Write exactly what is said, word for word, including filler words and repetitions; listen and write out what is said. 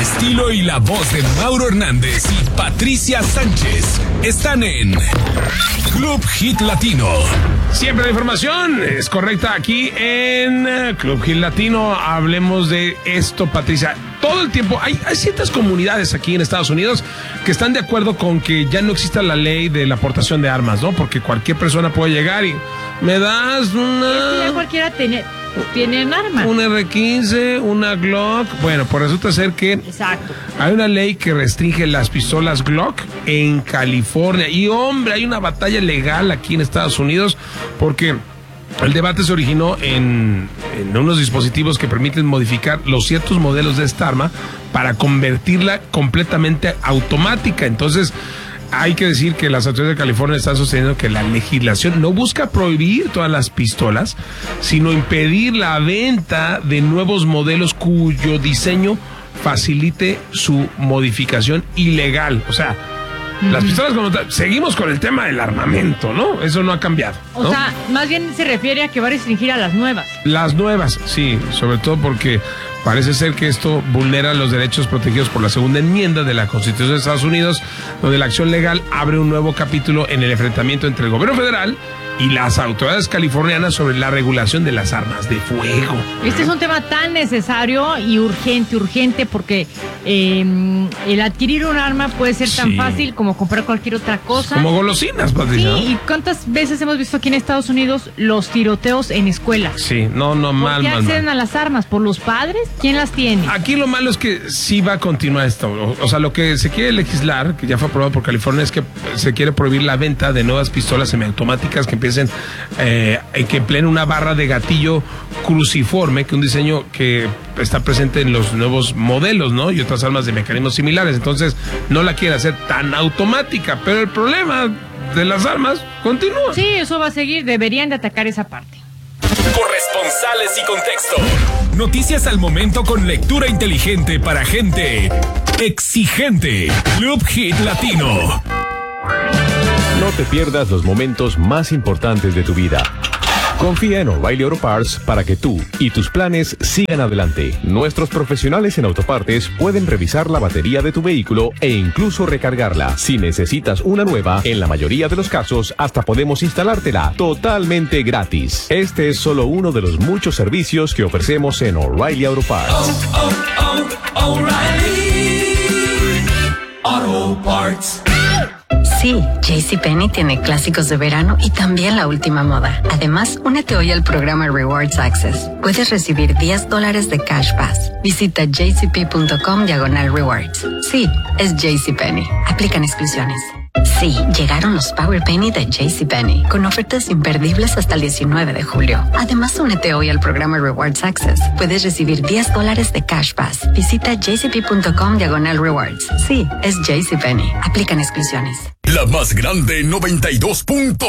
estilo y la voz de Mauro Hernández y Patricia Sánchez están en Club Hit Latino. Siempre la información es correcta aquí en Club Hit Latino. Hablemos de esto, Patricia. Todo el tiempo hay, hay ciertas comunidades aquí en Estados Unidos que están de acuerdo con que ya no exista la ley de la aportación de armas, ¿no? Porque cualquier persona puede llegar y me das una... Es que ya cualquiera tiene, tienen armas. Un erre quince, una Glock. Bueno, pues resulta ser que... Exacto. Hay una ley que restringe las pistolas Glock en California. Y hombre, hay una batalla legal aquí en Estados Unidos porque... El debate se originó en, en unos dispositivos que permiten modificar los ciertos modelos de esta arma para convertirla completamente automática. Entonces, hay que decir que las autoridades de California están sosteniendo que la legislación no busca prohibir todas las pistolas, sino impedir la venta de nuevos modelos cuyo diseño facilite su modificación ilegal. O sea, las pistolas como tal, seguimos con el tema del armamento, ¿no? Eso no ha cambiado, ¿no? O sea, más bien se refiere a que va a restringir a las nuevas. Las nuevas, sí, sobre todo porque parece ser que esto vulnera los derechos protegidos por la segunda enmienda de la Constitución de Estados Unidos, donde la acción legal abre un nuevo capítulo en el enfrentamiento entre el gobierno federal y las autoridades californianas sobre la regulación de las armas de fuego. Este es un tema tan necesario y urgente, urgente, porque eh, el adquirir un arma puede ser tan Sí. fácil como comprar cualquier otra cosa. Como golosinas, Patricia. Sí, ¿y cuántas veces hemos visto aquí en Estados Unidos los tiroteos en escuelas? Sí, no, no, ¿Por mal, qué mal, acceden mal. a las armas? ¿Por los padres? ¿Quién las tiene? Aquí lo malo es que sí va a continuar esto. O, o sea, lo que se quiere legislar, que ya fue aprobado por California, es que se quiere prohibir la venta de nuevas pistolas semiautomáticas que empiecen, eh, que empleen una barra de gatillo cruciforme, que un diseño que está presente en los nuevos modelos, ¿no? Y otras armas de mecanismos similares. Entonces, no la quiere hacer tan automática. Pero el problema de las armas continúa. Sí, eso va a seguir. Deberían de atacar esa parte. Corresponsales y contexto. Noticias al momento con lectura inteligente para gente exigente. Club Hit Latino. No te pierdas los momentos más importantes de tu vida. Confía en O'Reilly Auto Parts para que tú y tus planes sigan adelante. Nuestros profesionales en autopartes pueden revisar la batería de tu vehículo e incluso recargarla. Si necesitas una nueva, en la mayoría de los casos, hasta podemos instalártela totalmente gratis. Este es solo uno de los muchos servicios que ofrecemos en O'Reilly Auto Parts. Oh, oh, oh, O'Reilly Auto Parts. Sí, JCPenney tiene clásicos de verano y también la última moda. Además, únete hoy al programa Rewards Access. Puedes recibir diez dólares de Cash Pass. Visita jcp.com diagonal rewards. Sí, es JCPenney. Aplican exclusiones. Sí, llegaron los Power Penny de JCPenney, con ofertas imperdibles hasta el diecinueve de julio. Además, únete hoy al programa Rewards Access. Puedes recibir diez dólares de Cash Pass. Visita jcp.com diagonal rewards. Sí, es JCPenney. Aplican exclusiones. La más grande noventa y dos punto